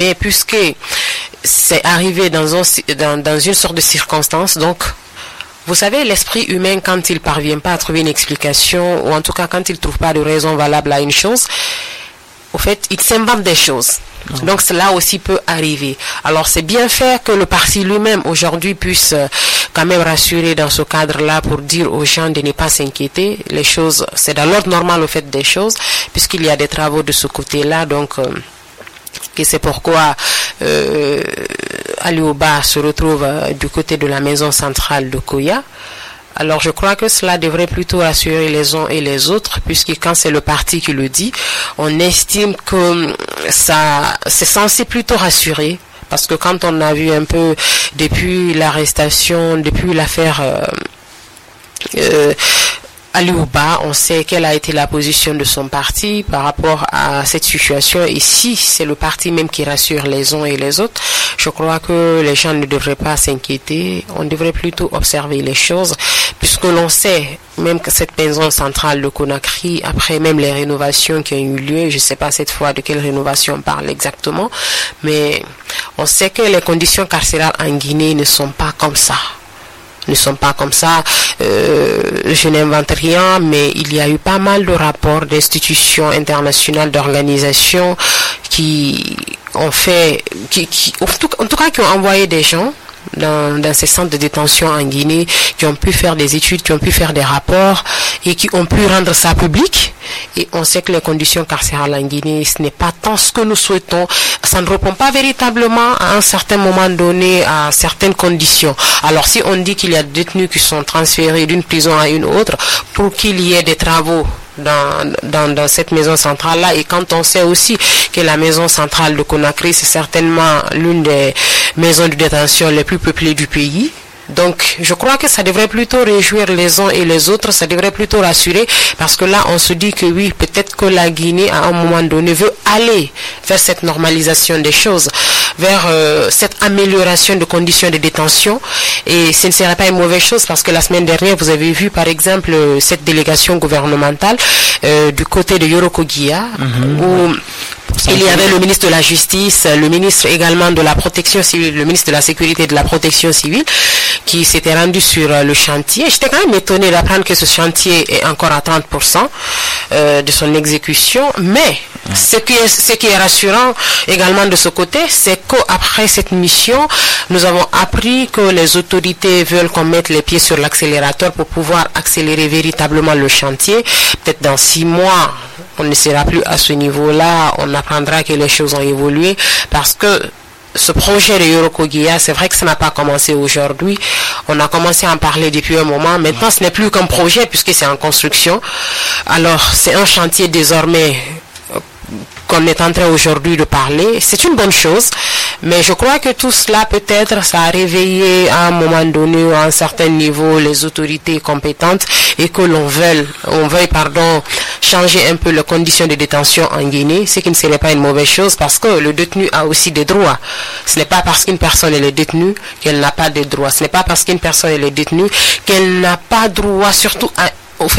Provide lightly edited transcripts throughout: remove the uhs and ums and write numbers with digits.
mais puisque c'est arrivé dans une sorte de circonstance, donc vous savez, l'esprit humain, quand il parvient pas à trouver une explication, ou en tout cas quand il trouve pas de raison valable à une chose, au fait, il s'invente des choses. Donc cela aussi peut arriver. Alors c'est bien fait que le parti lui-même aujourd'hui puisse quand même rassurer dans ce cadre-là pour dire aux gens de ne pas s'inquiéter. Les choses, c'est dans l'ordre normal au fait des choses, puisqu'il y a des travaux de ce côté-là. Donc et c'est pourquoi Ali Oba se retrouve du côté de la maison centrale de Koya. Alors je crois que cela devrait plutôt rassurer les uns et les autres, puisque quand c'est le parti qui le dit, on estime que ça c'est censé plutôt rassurer, parce que quand on a vu un peu depuis l'arrestation, depuis l'affaire Ali Oba, on sait quelle a été la position de son parti par rapport à cette situation. Et si c'est le parti même qui rassure les uns et les autres, je crois que les gens ne devraient pas s'inquiéter. On devrait plutôt observer les choses, puisque l'on sait même que cette maison centrale de Conakry, après même les rénovations qui ont eu lieu, je ne sais pas cette fois de quelle rénovation on parle exactement, mais on sait que les conditions carcérales en Guinée ne sont pas comme ça. Je n'invente rien, mais il y a eu pas mal de rapports d'institutions internationales, d'organisations qui ont fait, en tout cas qui ont envoyé des gens dans ces centres de détention en Guinée, qui ont pu faire des études, qui ont pu faire des rapports et qui ont pu rendre ça public. Et on sait que les conditions carcérales en Guinée, ce n'est pas tant ce que nous souhaitons. Ça ne répond pas véritablement à un certain moment donné à certaines conditions. Alors si on dit qu'il y a des détenus qui sont transférés d'une prison à une autre pour qu'il y ait des travaux dans cette maison centrale-là, et quand on sait aussi que la maison centrale de Conakry, c'est certainement l'une des maisons de détention les plus peuplées du pays. Donc, je crois que ça devrait plutôt réjouir les uns et les autres, ça devrait plutôt rassurer, parce que là, on se dit que oui, peut-être que la Guinée, à un moment donné, veut aller vers cette normalisation des choses, vers cette amélioration de conditions de détention, et ce ne serait pas une mauvaise chose, parce que la semaine dernière, vous avez vu, par exemple, cette délégation gouvernementale du côté de Yorokoguia, où il y avait le ministre de la Justice, le ministre également de la Protection civile, le ministre de la Sécurité et de la Protection civile, qui s'était rendu sur le chantier. J'étais quand même étonnée d'apprendre que ce chantier est encore à 30% de son exécution, mais ce qui est rassurant également de ce côté, c'est qu'après cette mission, nous avons appris que les autorités veulent qu'on mette les pieds sur l'accélérateur pour pouvoir accélérer véritablement le chantier. Peut-être dans 6 mois, on ne sera plus à ce niveau-là, on apprendra que les choses ont évolué, parce que ce projet de Yorokoguia, c'est vrai que ça n'a pas commencé aujourd'hui. On a commencé à en parler depuis un moment. Maintenant, ce n'est plus qu'un projet puisque c'est en construction. Alors, c'est un chantier désormais qu'on est en train aujourd'hui de parler. C'est une bonne chose, mais je crois que tout cela, peut-être, ça a réveillé à un moment donné, à un certain niveau, les autorités compétentes, et que l'on veuille changer un peu les conditions de détention en Guinée, ce qui ne serait pas une mauvaise chose, parce que le détenu a aussi des droits. Ce n'est pas parce qu'une personne est détenue qu'elle n'a pas de droits. Ce n'est pas parce qu'une personne est détenue qu'elle n'a pas droit, surtout à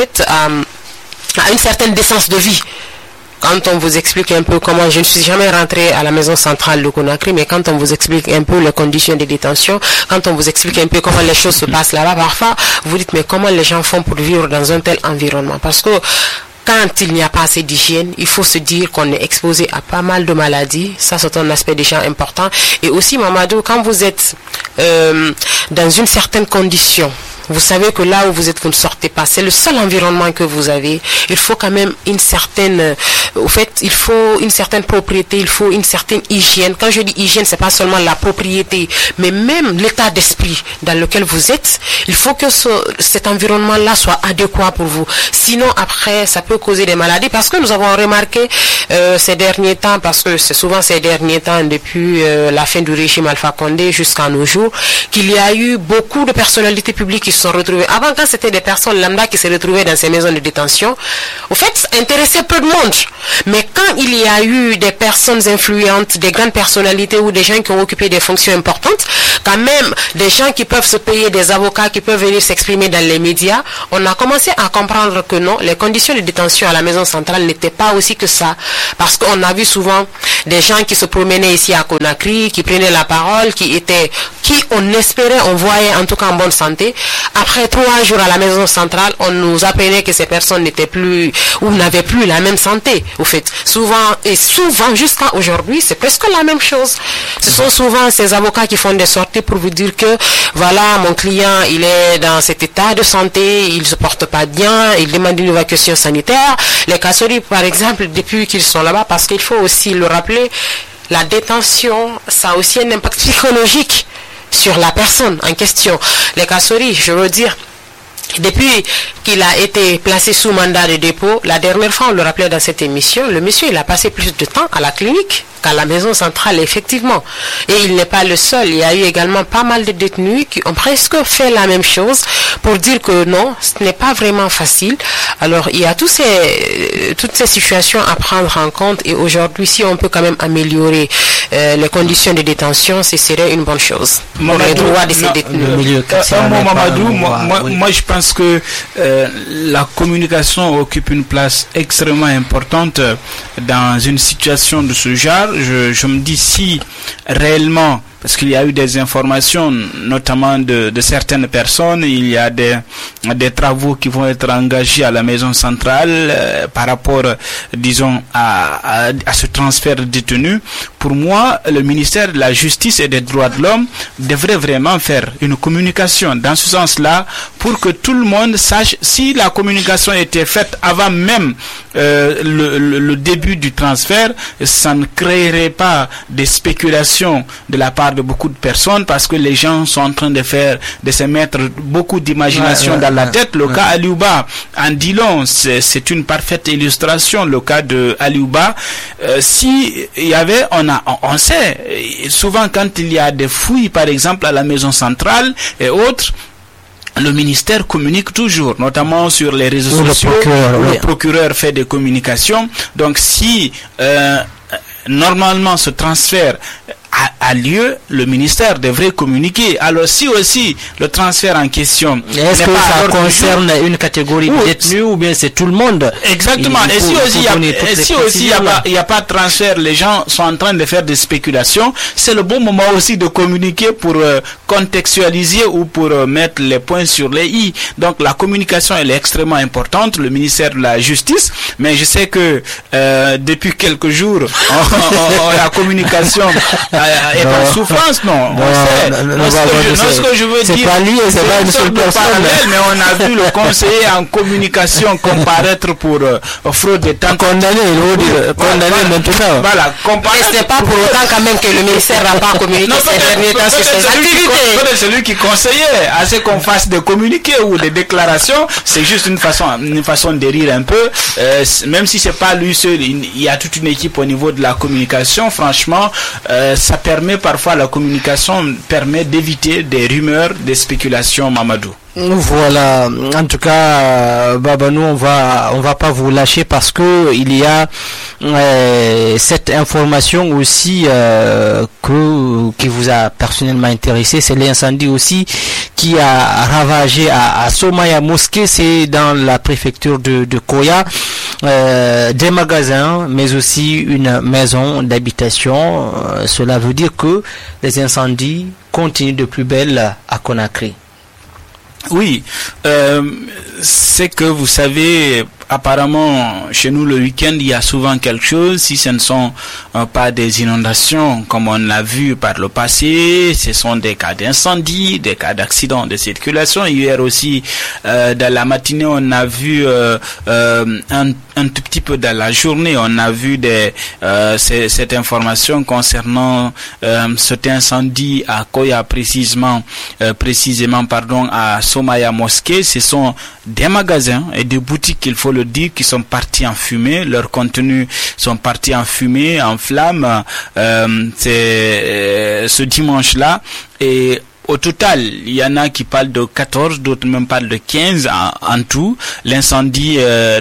une certaine décence de vie. Quand on vous explique un peu comment, je ne suis jamais rentré à la maison centrale de Conakry, mais quand on vous explique un peu les conditions de détention, quand on vous explique un peu comment les choses se passent là-bas, parfois, vous dites, mais comment les gens font pour vivre dans un tel environnement? Parce que quand il n'y a pas assez d'hygiène, il faut se dire qu'on est exposé à pas mal de maladies. Ça, c'est un aspect déjà important. Et aussi, Mamadou, quand vous êtes dans une certaine condition, vous savez que là où vous êtes, vous ne sortez pas. C'est le seul environnement que vous avez. Il faut quand même une certaine, il faut une certaine propriété, il faut une certaine hygiène. Quand je dis hygiène, c'est pas seulement la propriété, mais même l'état d'esprit dans lequel vous êtes. Il faut que cet environnement-là soit adéquat pour vous. Sinon, après, ça peut causer des maladies, parce que nous avons remarqué ces derniers temps, parce que c'est souvent ces derniers temps, depuis la fin du régime Alpha Condé jusqu'à nos jours, qu'il y a eu beaucoup de personnalités publiques qui sont retrouvés, avant quand c'était des personnes lambda qui se retrouvaient dans ces maisons de détention, au fait, ça intéressait peu de monde. Mais quand il y a eu des personnes influentes, des grandes personnalités ou des gens qui ont occupé des fonctions importantes, quand même des gens qui peuvent se payer des avocats, qui peuvent venir s'exprimer dans les médias, on a commencé à comprendre que non, les conditions de détention à la maison centrale n'étaient pas aussi que ça. Parce qu'on a vu souvent des gens qui se promenaient ici à Conakry, qui prenaient la parole, qui on espérait, on voyait en tout cas en bonne santé. Après 3 jours à la maison centrale, on nous apprenait que ces personnes n'étaient plus, ou n'avaient plus la même santé, au fait. Souvent jusqu'à aujourd'hui, c'est presque la même chose. Ce sont souvent ces avocats qui font des sorties pour vous dire que, voilà, mon client, il est dans cet état de santé, il se porte pas bien, il demande une évacuation sanitaire. Les Kassory, par exemple, depuis qu'ils sont là-bas, parce qu'il faut aussi le rappeler, la détention, ça a aussi un impact psychologique sur la personne en question. Les Kassory, je veux dire, depuis qu'il a été placé sous mandat de dépôt, la dernière fois on le rappelait dans cette émission, le monsieur il a passé plus de temps à la clinique qu'à la maison centrale, effectivement. Et il n'est pas le seul. Il y a eu également pas mal de détenus qui ont presque fait la même chose pour dire que non, ce n'est pas vraiment facile. Alors il y a toutes ces situations à prendre en compte et aujourd'hui si on peut quand même améliorer les conditions de détention, ce serait une bonne chose. Pour les droits de ces détenus. Mamadou, moi je pense que la communication occupe une place extrêmement importante dans une situation de ce genre. Je me dis si réellement, parce qu'il y a eu des informations, notamment de certaines personnes, il y a des travaux qui vont être engagés à la maison centrale par rapport, disons, à ce transfert de détenus. Pour moi, le ministère de la Justice et des Droits de l'Homme devrait vraiment faire une communication dans ce sens-là pour que tout le monde sache si la communication était faite avant même le début du transfert, ça ne créerait pas des spéculations de la part de beaucoup de personnes parce que les gens sont en train de se mettre beaucoup d'imagination dans la tête. Le cas Aliouba en dit long, c'est une parfaite illustration. Le cas de Aliouba, si il y avait, on sait, souvent quand il y a des fouilles par exemple à la maison centrale et autres, le ministère communique toujours, notamment sur les réseaux sociaux, le procureur fait des communications. Donc si normalement ce transfert a lieu, le ministère devrait communiquer. Alors si aussi le transfert en question, est-ce que ça concerne une catégorie de détenus ou bien c'est tout le monde? Exactement. Et si aussi il n'y a pas de transfert, les gens sont en train de faire des spéculations, c'est le bon moment aussi de communiquer pour contextualiser ou pour mettre les points sur les i. Donc la communication elle est extrêmement importante, le ministère de la Justice, mais je sais que depuis quelques jours la communication est en souffrance, non. Ce que je veux dire, c'est pas lié, c'est pas une seule personne. Mais on a vu le conseiller en communication comparaître pour fraude d'État. Condamné maintenant. Voilà, comparaître. Et c'est pas pour autant quand même que le ministère n'a pas communiqué ces derniers temps sur ses activités. Peut-être celui qui conseillait à ce qu'on fasse des communiqués ou des déclarations, c'est juste une façon de rire un peu. Même si c'est pas lui seul, il y a toute une équipe au niveau de la communication. Franchement, ça permet parfois, la communication permet d'éviter des rumeurs, des spéculations, Mamadou. Voilà, en tout cas, Baba, nous on va pas vous lâcher parce que il y a cette information aussi qui vous a personnellement intéressé, c'est l'incendie aussi qui a ravagé à Somaya Mosquée, c'est dans la préfecture de Koya, des magasins, mais aussi une maison d'habitation. Cela veut dire que les incendies continuent de plus belle à Conakry. Oui, c'est que vous savez, apparemment, chez nous, le week-end, il y a souvent quelque chose. Si ce ne sont pas des inondations, comme on l'a vu par le passé, ce sont des cas d'incendie, des cas d'accident de circulation. Hier aussi, dans la matinée, on a vu un tout petit peu dans la journée, on a vu cette information concernant cet incendie à Koya, précisément à Somaya Mosquée. Ce sont des magasins et des boutiques, il faut le dire, qui sont partis en fumée. Leurs contenus sont partis en fumée, en flammes. C'est ce dimanche-là. Et Au total, il y en a qui parlent de 14, d'autres même parlent de 15 en tout. L'incendie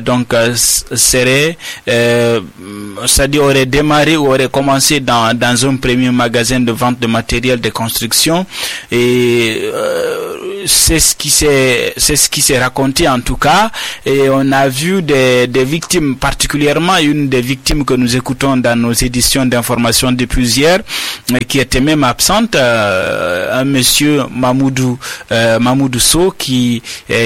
serait, c'est-à-dire aurait démarré ou aurait commencé dans un premier magasin de vente de matériel de construction, et c'est ce qui s'est raconté en tout cas. Et on a vu des victimes, particulièrement une des victimes que nous écoutons dans nos éditions d'information depuis hier, qui était même absente, un monsieur Mamoudou Sow qui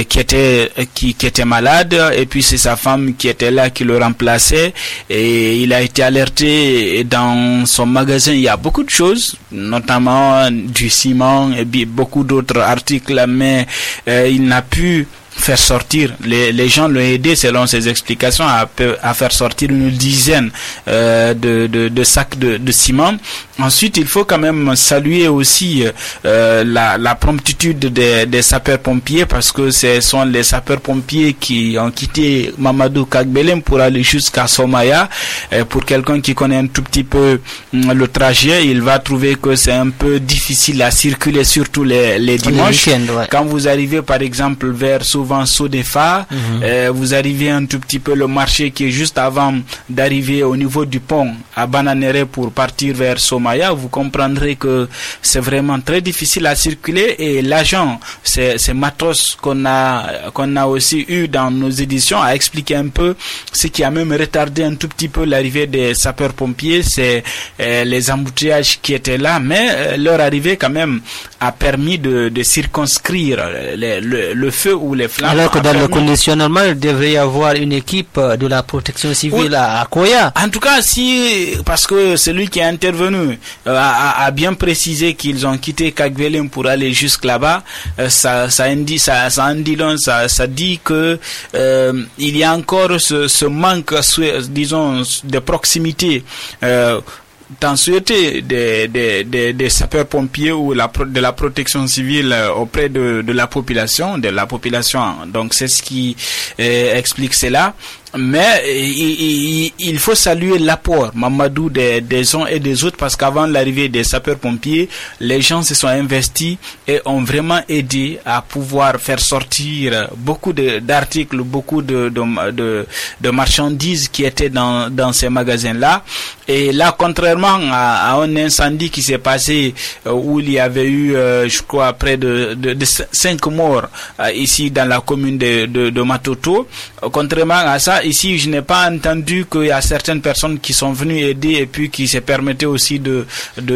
était malade, et puis c'est sa femme qui était là qui le remplaçait, et il a été alerté. Dans son magasin il y a beaucoup de choses, notamment du ciment et beaucoup d'autres articles, mais il n'a pu faire sortir, les gens l'ont aidé selon ses explications à faire sortir une dizaine de sacs de ciment. Ensuite, il faut quand même saluer aussi la promptitude des sapeurs-pompiers, parce que ce sont les sapeurs-pompiers qui ont quitté Mamadou Kagbelem pour aller jusqu'à Somaya. Pour quelqu'un qui connaît un tout petit peu le trajet, il va trouver que c'est un peu difficile à circuler, surtout les dimanches. Ouais. Quand vous arrivez par exemple vers souvent Sodefa, vous arrivez un tout petit peu le marché qui est juste avant d'arriver au niveau du pont à Bananéré pour partir vers Somaya, vous comprendrez que c'est vraiment très difficile à circuler. Et l'agent, c'est Matos qu'on a aussi eu dans nos éditions, a expliqué un peu ce qui a même retardé un tout petit peu l'arrivée des sapeurs-pompiers, c'est les embouteillages qui étaient là, mais leur arrivée quand même a permis de circonscrire le feu ou les flammes. Alors que dans le condition normal, il devrait y avoir une équipe de la protection civile à Koya. En tout cas, parce que celui qui est intervenu a bien précisé qu'ils ont quitté Kagbelem pour aller jusque là-bas, ça dit que il y a encore ce manque, disons, de proximité. T'en souhaiter des sapeurs-pompiers ou de la protection civile auprès de la population. Donc c'est ce qui explique cela. Mais il faut saluer l'apport, Mamadou, des uns et des autres, parce qu'avant l'arrivée des sapeurs-pompiers, les gens se sont investis et ont vraiment aidé à pouvoir faire sortir beaucoup d'articles, beaucoup de marchandises qui étaient dans ces magasins-là. Et là, contrairement à un incendie qui s'est passé où il y avait eu, je crois, près de 5 morts ici dans la commune de Matoto, contrairement à ça, ici, je n'ai pas entendu qu'il y a certaines personnes qui sont venues aider et puis qui se permettaient aussi de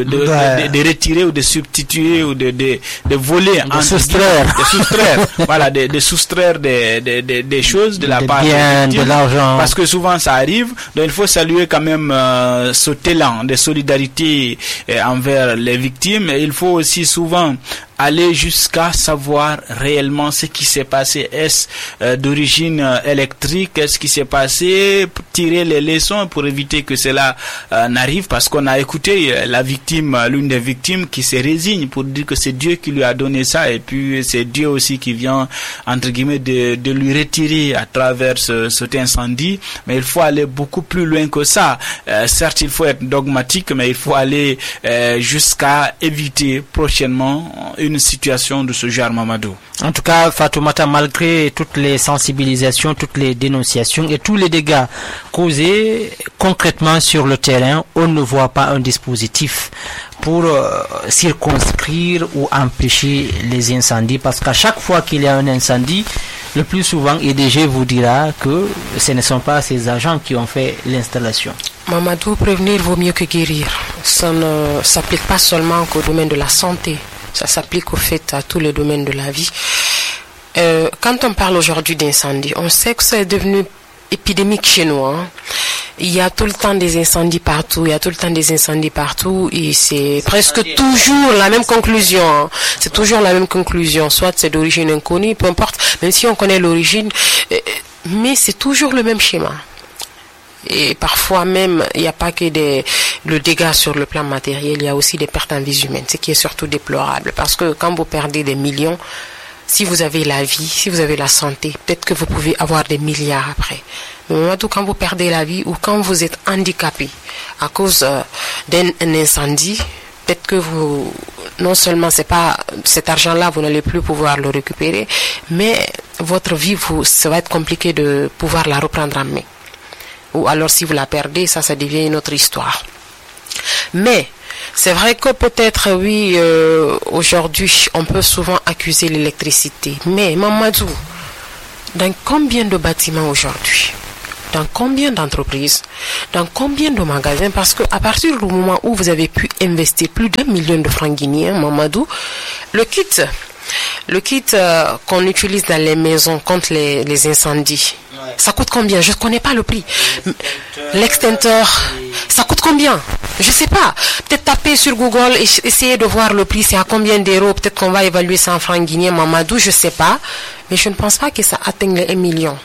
retirer ou de substituer ou de voler, de soustraire. Voilà, de soustraire des choses de la part de l'argent. Parce que souvent ça arrive. Donc il faut saluer quand même ce élan de solidarité envers les victimes. Et il faut aussi souvent aller jusqu'à savoir réellement ce qui s'est passé. Est-ce d'origine électrique? Qu'est-ce qui s'est passé? Tirer les leçons pour éviter que cela n'arrive, parce qu'on a écouté la victime, l'une des victimes qui se résigne pour dire que c'est Dieu qui lui a donné ça, et puis c'est Dieu aussi qui vient, entre guillemets, de lui retirer à travers cet incendie. Mais il faut aller beaucoup plus loin que ça. Certes, il faut être dogmatique, mais il faut aller jusqu'à éviter prochainement une situation de ce genre, Mamadou. En tout cas, Fatoumata, malgré toutes les sensibilisations, toutes les dénonciations et tous les dégâts causés concrètement sur le terrain, on ne voit pas un dispositif pour circonscrire ou empêcher les incendies, parce qu'à chaque fois qu'il y a un incendie, le plus souvent, EDG vous dira que ce ne sont pas ces agents qui ont fait l'installation. Mamadou, prévenir vaut mieux que guérir. Ça ne s'applique pas seulement qu'au domaine de la santé. Ça s'applique au fait à tous les domaines de la vie. Quand on parle aujourd'hui d'incendie, on sait que c'est devenu épidémique chez nous. Il y a tout le temps des incendies partout, et c'est presque toujours la même conclusion. C'est toujours la même conclusion. Soit c'est d'origine inconnue, peu importe, même si on connaît l'origine, mais c'est toujours le même schéma. Et parfois même, il n'y a pas que le dégât sur le plan matériel, il y a aussi des pertes en vie humaine, ce qui est surtout déplorable. Parce que quand vous perdez des millions, si vous avez la vie, si vous avez la santé, peut-être que vous pouvez avoir des milliards après. Mais quand vous perdez la vie ou quand vous êtes handicapé à cause d'un incendie, peut-être que vous non seulement c'est pas cet argent-là, vous n'allez plus pouvoir le récupérer, mais votre vie, ça va être compliqué de pouvoir la reprendre en main. Ou alors si vous la perdez, ça devient une autre histoire. Mais c'est vrai que peut-être, oui, aujourd'hui, on peut souvent accuser l'électricité. Mais Mamadou, dans combien de bâtiments aujourd'hui? Dans combien d'entreprises? Dans combien de magasins? Parce que à partir du moment où vous avez pu investir plus d'1 million de francs guinéens, Mamadou, le kit qu'on utilise dans les maisons contre les incendies, ça coûte combien? Je ne connais pas le prix. L'extincteur, ça coûte combien? Je ne sais pas. Peut-être taper sur Google et essayer de voir le prix, c'est à combien d'euros. Peut-être qu'on va évaluer ça en francs guinéens, Mamadou, je ne sais pas. Mais je ne pense pas que ça atteigne les 1 million.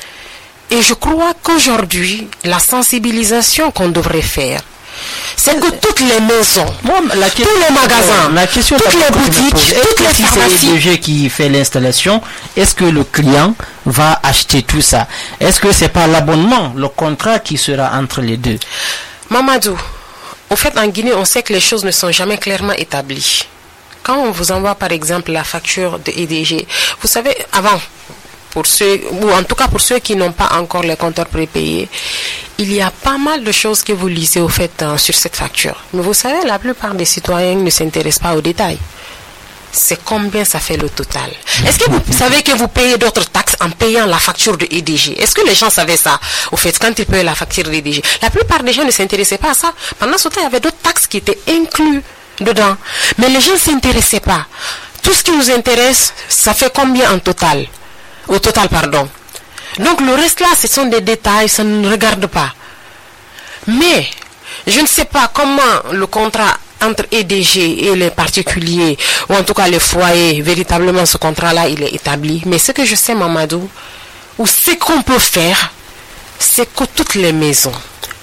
Et je crois qu'aujourd'hui, la sensibilisation qu'on devrait faire, c'est que toutes les maisons, tous les magasins, toutes les boutiques, toutes les pharmacies... Si c'est EDG qui fait l'installation, est-ce que le client va acheter tout ça? Est-ce que c'est pas l'abonnement, le contrat qui sera entre les deux? Mamadou, au fait, en Guinée, on sait que les choses ne sont jamais clairement établies. Quand on vous envoie, par exemple, la facture de EDG, vous savez, avant... pour ceux, ou en tout cas pour ceux qui n'ont pas encore les compteurs prépayés, il y a pas mal de choses que vous lisez au fait sur cette facture. Mais vous savez, la plupart des citoyens ne s'intéressent pas aux détails. C'est combien ça fait le total. Est-ce que vous savez que vous payez d'autres taxes en payant la facture de EDG? Est-ce que les gens savaient ça, au fait, quand ils payaient la facture de EDG? La plupart des gens ne s'intéressaient pas à ça. Pendant ce temps, il y avait d'autres taxes qui étaient inclus dedans. Mais les gens ne s'intéressaient pas. Tout ce qui nous intéresse, ça fait combien en total? Au total, pardon. Donc le reste là, ce sont des détails, ça ne nous regarde pas. Mais, je ne sais pas comment le contrat entre EDG et les particuliers, ou en tout cas les foyers, véritablement ce contrat-là, il est établi. Mais ce que je sais, Mamadou, ou ce qu'on peut faire, c'est que toutes les maisons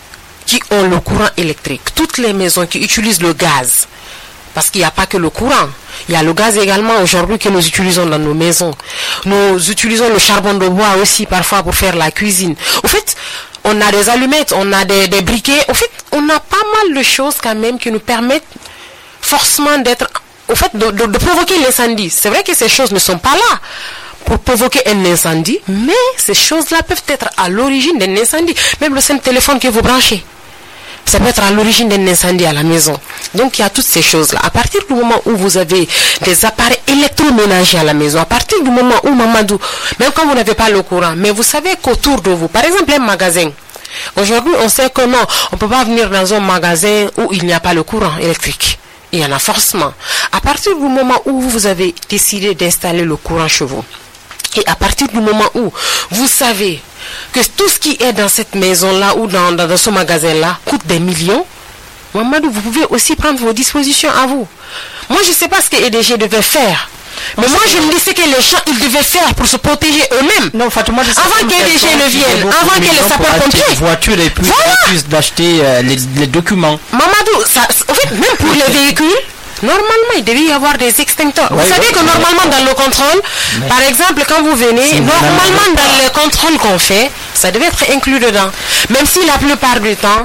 qui ont le courant électrique, toutes les maisons qui utilisent le gaz, parce qu'il n'y a pas que le courant, il y a le gaz également aujourd'hui que nous utilisons dans nos maisons. Nous utilisons le charbon de bois aussi parfois pour faire la cuisine. Au fait, on a des allumettes, on a des briquets. Au fait, on a pas mal de choses quand même qui nous permettent forcément d'être, au fait, de provoquer l'incendie. C'est vrai que ces choses ne sont pas là pour provoquer un incendie, mais ces choses-là peuvent être à l'origine d'un incendie. Même le simple téléphone que vous branchez, ça peut être à l'origine d'un incendie à la maison. Donc il y a toutes ces choses-là. À partir du moment où vous avez des appareils électroménagers à la maison, à partir du moment où, Mamadou, même quand vous n'avez pas le courant, mais vous savez qu'autour de vous, par exemple un magasin, aujourd'hui on sait que non, on ne peut pas venir dans un magasin où il n'y a pas le courant électrique. Il y en a forcément. À partir du moment où vous avez décidé d'installer le courant chez vous, et à partir du moment où vous savez que tout ce qui est dans cette maison-là ou dans ce magasin-là coûte des millions, Mamadou, vous pouvez aussi prendre vos dispositions à vous. Moi, je ne sais pas ce que EDG devait faire. Mais moi, je me dis ce que les gens ils devaient faire pour se protéger eux-mêmes. Non, Fatouma, avant qu'EDG ne vienne, avant que les sapeurs-pompiers. Voiture et plus d'acheter les documents. Mamadou, en fait, même pour les véhicules, normalement, il devait y avoir des extincteurs. Vous savez que normalement, dans le contrôle, par exemple, quand vous venez, normalement, dans les contrôles qu'on fait, ça devait être inclus dedans. Même si la plupart du temps,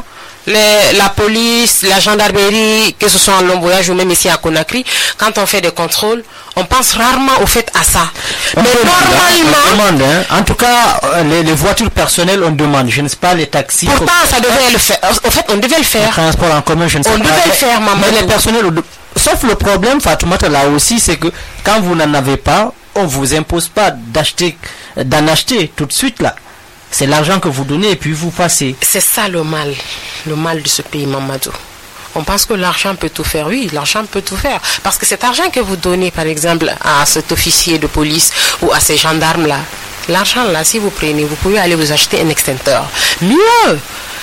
la police, la gendarmerie, que ce soit en long voyage ou même ici à Conakry, quand on fait des contrôles, on pense rarement au fait à ça. Mais normalement... En tout cas, les voitures personnelles, on demande. Je ne sais pas, les taxis... Pourtant, ça devait le faire. En fait, on devait le faire. Le transport en commun, je ne sais pas. On devait le faire, maman. Mais les personnels... Sauf le problème, Fatoumata, là aussi, c'est que quand vous n'en avez pas, on ne vous impose pas d'en acheter tout de suite, là. C'est l'argent que vous donnez et puis vous passez. C'est ça le mal de ce pays, Mamadou. On pense que l'argent peut tout faire. Oui, l'argent peut tout faire. Parce que cet argent que vous donnez, par exemple, à cet officier de police ou à ces gendarmes-là, l'argent là, si vous prenez, vous pouvez aller vous acheter un extincteur. Mieux,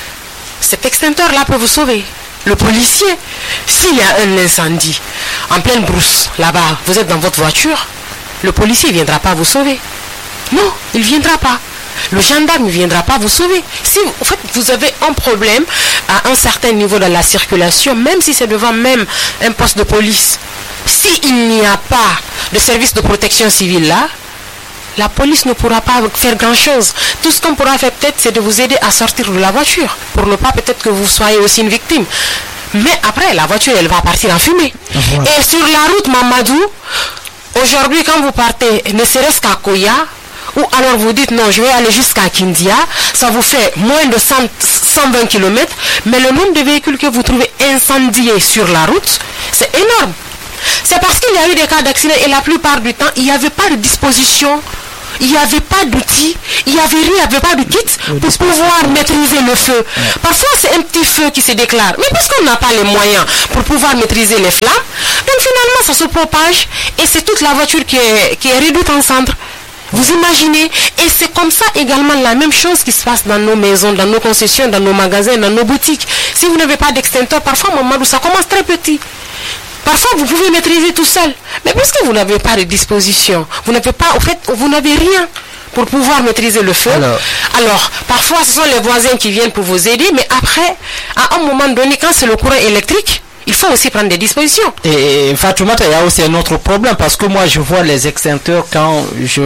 cet extincteur-là peut vous sauver. Le policier, s'il y a un incendie en pleine brousse, là-bas, vous êtes dans votre voiture, le policier ne viendra pas vous sauver. Non, il ne viendra pas. Le gendarme ne viendra pas vous sauver. Si en fait, vous avez un problème à un certain niveau de la circulation, même si c'est devant même un poste de police, s'il n'y a pas de service de protection civile là, la police ne pourra pas faire grand-chose. Tout ce qu'on pourra faire peut-être, c'est de vous aider à sortir de la voiture, pour ne pas peut-être que vous soyez aussi une victime. Mais après, la voiture, elle va partir en fumée. Et sur la route Mamadou, aujourd'hui, quand vous partez, ne serait-ce qu'à Koya, ou alors vous dites non, je vais aller jusqu'à Kindia, ça vous fait moins de 120 km, mais le nombre de véhicules que vous trouvez incendiés sur la route, c'est énorme. C'est parce qu'il y a eu des cas d'accident et la plupart du temps, il n'y avait pas de disposition, il n'y avait pas d'outils, il n'y avait rien, il n'y avait pas de kit pour pouvoir maîtriser le feu. Parfois, c'est un petit feu qui se déclare. Mais parce qu'on n'a pas les moyens pour pouvoir maîtriser les flammes, donc finalement, ça se propage et c'est toute la voiture qui est réduite en cendres. Vous imaginez? Et c'est comme ça également la même chose qui se passe dans nos maisons, dans nos concessions, dans nos magasins, dans nos boutiques. Si vous n'avez pas d'extincteur, parfois, Mamadou, ça commence très petit. Parfois, vous pouvez maîtriser tout seul. Mais puisque vous n'avez pas de disposition, vous n'avez pas, en fait, vous n'avez rien pour pouvoir maîtriser le feu. Alors, parfois, ce sont les voisins qui viennent pour vous aider, mais après, à un moment donné, quand c'est le courant électrique, il faut aussi prendre des dispositions. Et Fatoumata, il y a aussi un autre problème parce que moi je vois les extincteurs quand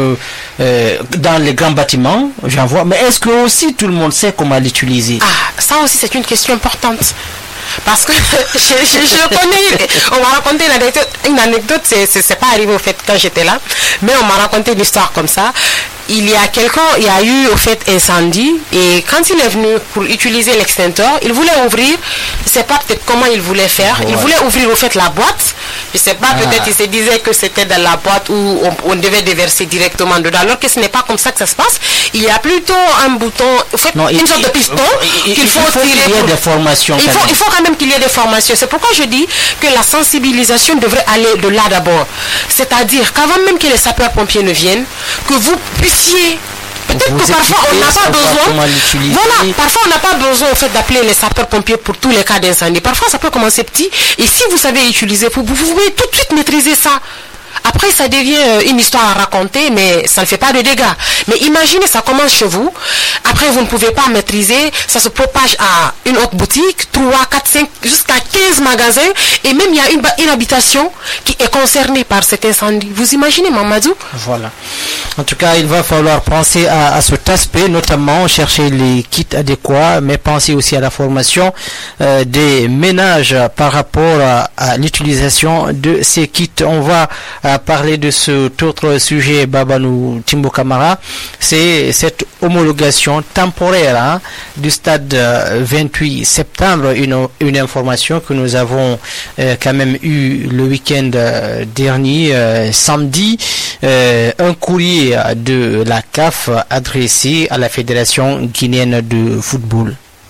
dans les grands bâtiments, j'en vois. Mais est-ce que aussi tout le monde sait comment l'utiliser? Ça aussi c'est une question importante. Parce que je connais, on m'a raconté une anecdote, c'est pas arrivé au fait quand j'étais là, mais on m'a raconté une histoire comme ça. Il y a eu au fait incendie et quand il est venu pour utiliser l'extincteur, il voulait ouvrir, je sais pas peut-être comment il voulait faire, il voulait ouvrir au fait la boîte, je sais pas, peut-être il se disait que c'était dans la boîte où on devait déverser directement dedans, alors que ce n'est pas comme ça que ça se passe. Il y a plutôt un bouton, en fait, une sorte de piston qu'il faut tirer. Il y a des formations. Il faut quand même qu'il y ait des formations. C'est pourquoi je dis que la sensibilisation devrait aller de là d'abord. C'est-à-dire qu'avant même que les sapeurs-pompiers ne viennent, que vous puissiez, peut-être que parfois on n'a pas besoin, voilà, parfois on n'a pas besoin en fait d'appeler les sapeurs-pompiers pour tous les cas d'incendie. Parfois ça peut commencer petit et si vous savez utiliser, vous pouvez tout de suite maîtriser ça. Après, ça devient une histoire à raconter, mais ça ne fait pas de dégâts. Mais imaginez, ça commence chez vous. Après, vous ne pouvez pas maîtriser. Ça se propage à une autre boutique, 3, 4, 5, jusqu'à 15 magasins. Et même, il y a une habitation qui est concernée par cet incendie. Vous imaginez, Mamadou? Voilà. En tout cas, il va falloir penser à cet aspect, notamment chercher les kits adéquats, mais penser aussi à la formation des ménages par rapport à l'utilisation de ces kits. On va parler de cet autre sujet, Babanou Timbo Camara, c'est cette homologation temporaire du stade 28 septembre, une information que nous avons quand même eu le week-end dernier, samedi, un courrier de la CAF adressé à la Fédération guinéenne de football.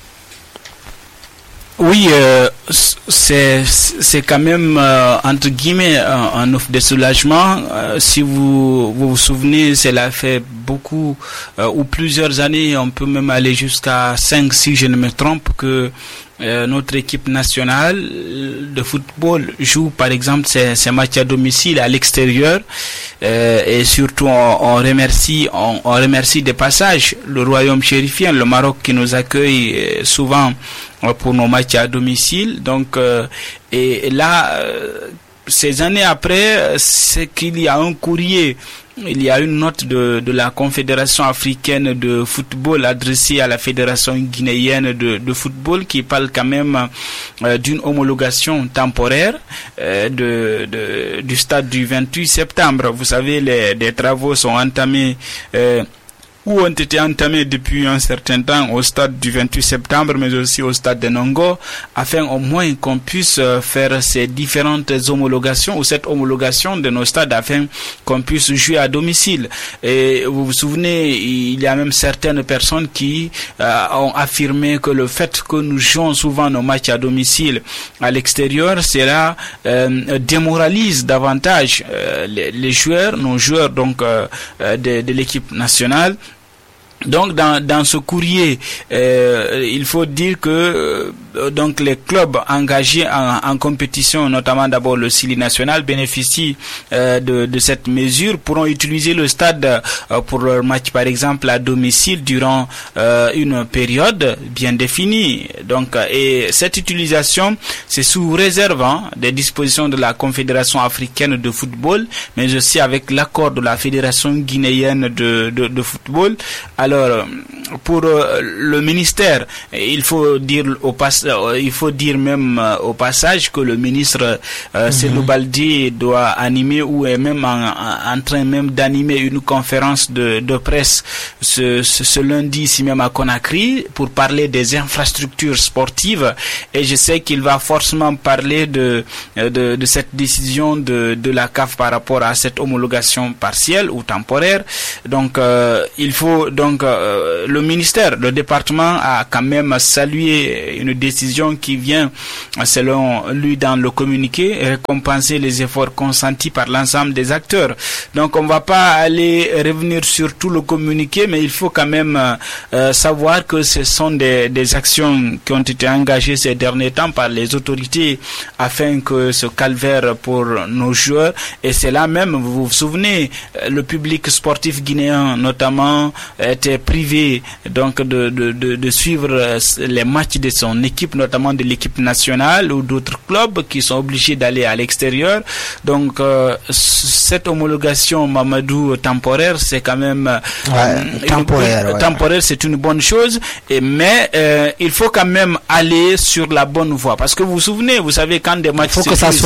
Oui, c'est quand même entre guillemets un offre de soulagement. Si vous vous souvenez, cela fait beaucoup ou plusieurs années, on peut même aller jusqu'à 5 si je ne me trompe, que notre équipe nationale de football joue par exemple ses matchs à domicile à l'extérieur, et surtout on remercie des passages le royaume chérifien, le Maroc, qui nous accueille souvent pour nos matchs à domicile. Donc et là, ces années après, c'est qu'il y a un courrier, il y a une note de la Confédération africaine de football adressée à la Fédération guinéenne de football, qui parle quand même d'une homologation temporaire du stade du 28 septembre. Vous savez, les travaux sont entamés ou ont été entamés depuis un certain temps au stade du 28 septembre, mais aussi au stade de Nongo, afin au moins qu'on puisse faire ces différentes homologations, ou cette homologation de nos stades, afin qu'on puisse jouer à domicile. Et vous vous souvenez, il y a même certaines personnes qui ont affirmé que le fait que nous jouons souvent nos matchs à domicile à l'extérieur, cela démoralise davantage les joueurs, nos joueurs donc de l'équipe nationale. Donc dans ce courrier, il faut dire que donc les clubs engagés en compétition, notamment d'abord le Sili national, bénéficient de cette mesure, pourront utiliser le stade pour leur match par exemple à domicile durant une période bien définie. Donc et cette utilisation, c'est sous réserve des dispositions de la Confédération africaine de football, mais aussi avec l'accord de la Fédération guinéenne de football. Alors, pour le ministère, il faut dire il faut dire même au passage que le ministre Cellou Baldé doit animer ou est même en train même d'animer une conférence de presse ce lundi ici même à Conakry pour parler des infrastructures sportives, et je sais qu'il va forcément parler de cette décision de la CAF par rapport à cette homologation partielle ou temporaire. Donc il faut donc le ministère, le département a quand même salué une décision qui vient, selon lui dans le communiqué, récompenser les efforts consentis par l'ensemble des acteurs. Donc on va pas aller revenir sur tout le communiqué, mais il faut quand même savoir que ce sont des actions qui ont été engagées ces derniers temps par les autorités afin que ce calvaire pour nos joueurs, et c'est là même, vous vous souvenez, le public sportif guinéen notamment était privé donc de suivre les matchs de son équipe, notamment de l'équipe nationale ou d'autres clubs qui sont obligés d'aller à l'extérieur. Donc cette homologation, Mamadou, temporaire, c'est quand même temporaire, c'est une bonne chose, mais il faut quand même aller sur la bonne voie, parce que vous savez quand des matchs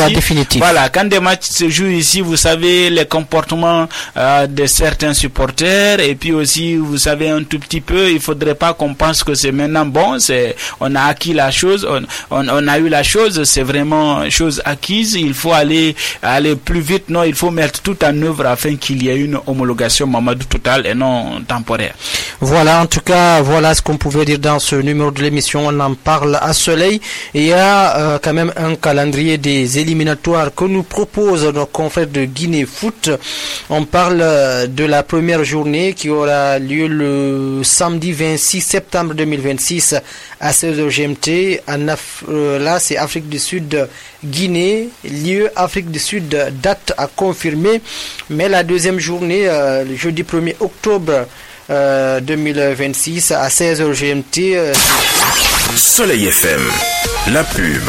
quand des matchs se jouent ici, vous savez les comportements de certains supporters, et puis aussi vous savez un tout petit peu, il faudrait pas qu'on pense que c'est maintenant bon, on a acquis la chose, on a eu la chose, c'est vraiment chose acquise, il faut aller plus vite, non, il faut mettre tout en œuvre afin qu'il y ait une homologation Mamadou totale et non temporaire. Voilà, en tout cas, voilà ce qu'on pouvait dire dans ce numéro de l'émission. On en parle à Soleil. Et il y a quand même un calendrier des éliminatoires que nous propose nos confrères de Guinée Foot. On parle de la première journée qui aura lieu le samedi 26 septembre 2026 à 16h GMT. Là, c'est Afrique du Sud, Guinée. Lieu Afrique du Sud, date à confirmer. Mais la deuxième journée, le jeudi 1er octobre 2026 à 16h GMT. Soleil FM, la pub.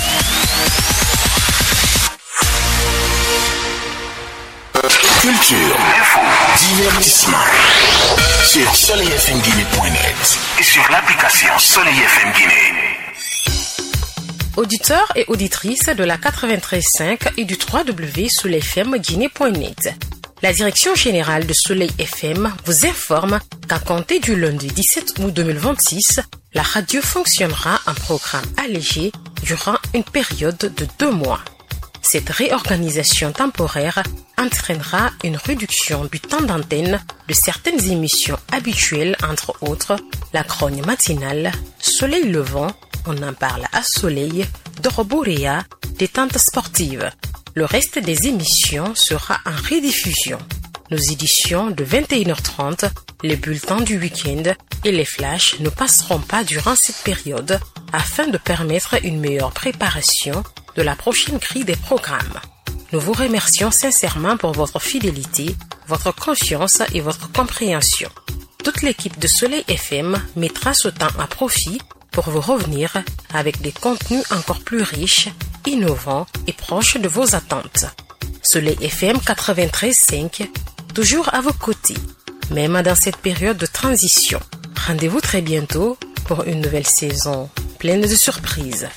Culture, divertissement. Sur soleilfmguinée.net et sur l'application Soleil FM Guinée. Auditeurs et auditrices de la 93.5 et du www.soleilfmguinée.net. La direction générale de Soleil FM vous informe qu'à compter du lundi 17 août 2026, la radio fonctionnera en programme allégé durant une période de 2 mois. Cette réorganisation temporaire entraînera une réduction du temps d'antenne de certaines émissions habituelles, entre autres la grogne matinale, Soleil levant, on en parle à Soleil, Doroboréa, détente sportive. Le reste des émissions sera en rediffusion. Nos éditions de 21h30, les bulletins du week-end et les flashs ne passeront pas durant cette période afin de permettre une meilleure préparation de la prochaine grille des programmes. Nous vous remercions sincèrement pour votre fidélité, votre confiance et votre compréhension. Toute l'équipe de Soleil FM mettra ce temps à profit pour vous revenir avec des contenus encore plus riches, innovants et proches de vos attentes. Soleil FM 93.5, toujours à vos côtés, même dans cette période de transition. Rendez-vous très bientôt pour une nouvelle saison pleine de surprises.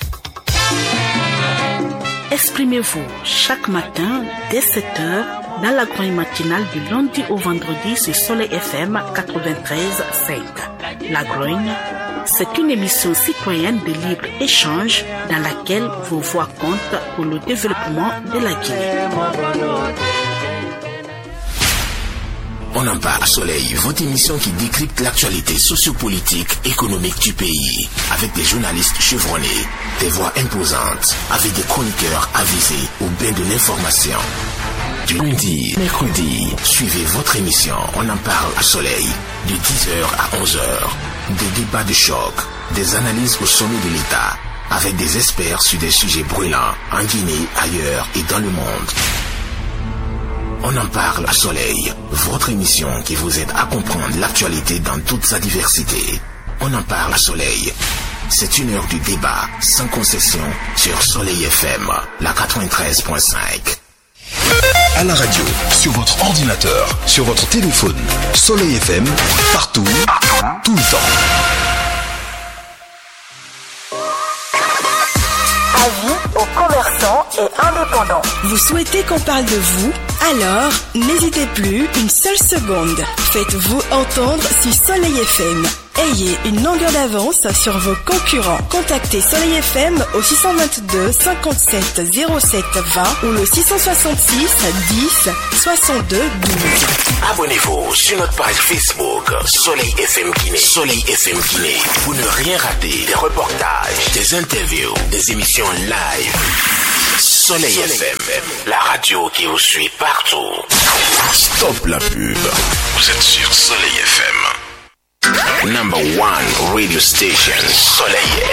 Exprimez-vous chaque matin dès 7h dans la grogne matinale du lundi au vendredi sur Soleil FM 93.5. La grogne, c'est une émission citoyenne de libre échange dans laquelle vos voix comptent pour le développement de la Guinée. On en parle à Soleil, votre émission qui décrypte l'actualité sociopolitique, économique du pays, avec des journalistes chevronnés, des voix imposantes, avec des chroniqueurs avisés au bain de l'information. Du lundi, mercredi, suivez votre émission On en parle à Soleil, de 10h à 11h. Des débats de choc, des analyses au sommet de l'État, avec des experts sur des sujets brûlants, en Guinée, ailleurs et dans le monde. On en parle à Soleil, votre émission qui vous aide à comprendre l'actualité dans toute sa diversité. On en parle à Soleil. C'est une heure du débat, sans concession, sur Soleil FM, la 93.5. À la radio, sur votre ordinateur, sur votre téléphone, Soleil FM, partout, tout le temps. et indépendant. Vous souhaitez qu'on parle de vous? Alors, n'hésitez plus une seule seconde. Faites-vous entendre sur Soleil FM. Ayez une longueur d'avance sur vos concurrents. Contactez Soleil FM au 622 57 07 20 ou le 666 10 62 12. Abonnez-vous sur notre page Facebook Soleil FM Guinée. Soleil FM Guinée. Pour ne rien rater des reportages, des interviews, des émissions live. Soleil FM, la radio qui vous suit partout. Stop la pub. Vous êtes sur Soleil FM. Number 1 radio station, Soleil